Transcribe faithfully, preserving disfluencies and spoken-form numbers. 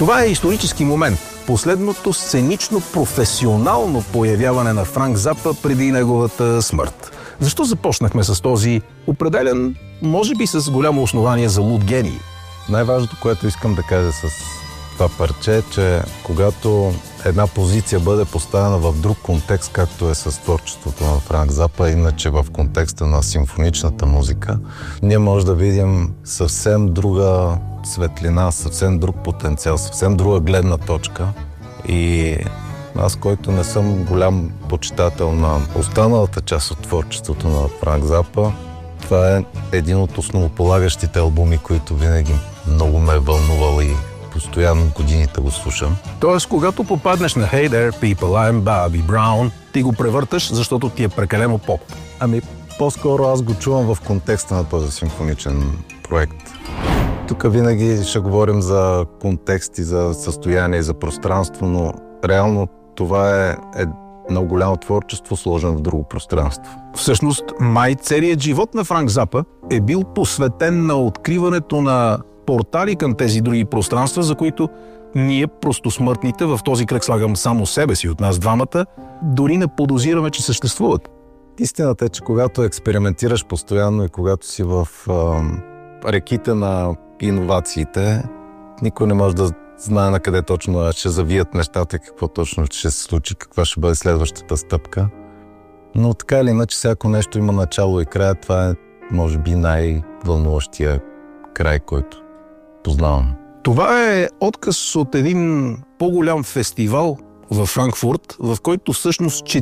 Това е исторически момент. Последното сценично професионално появяване на Франк Запа преди неговата смърт. Защо започнахме с този определен, може би с голямо основание за луд гений? Най-важното, което искам да кажа с това парче е, че когато една позиция бъде поставена в друг контекст, както е с творчеството на Франк Запа, иначе в контекста на симфоничната музика, ние може да видим съвсем друга светлина, съвсем друг потенциал, съвсем друга гледна точка. И аз, който не съм голям почитател на останалата част от творчеството на Франк Запа, това е един от основополагащите албуми, които винаги много ме е вълнувал и постоянно годините го слушам. Тоест, когато попаднеш на Hey There People, I'm Bobby Brown, ти го превърташ, защото ти е прекалено поп. Ами, по-скоро аз го чувам в контекста на този симфоничен проект. Тук винаги ще говорим за контекст и за състояние и за пространство, но реално това е едно голямо творчество, сложено в друго пространство. Всъщност, май целият живот на Франк Запа е бил посветен на откриването на портали към тези други пространства, за които ние, просто смъртните, в този кръг слагам само себе си от нас двамата, дори не подозираме, че съществуват. Истината е, че когато експериментираш постоянно и когато си в е, реките на иновациите, никой не може да знае на къде точно ще завият нещата и какво точно ще се случи, каква ще бъде следващата стъпка. Но така или иначе, всяко нещо има начало и края. Това е, може би, най-вълнуващия край, който познавам. Това е отказ от един по-голям фестивал във Франкфурт, в който всъщност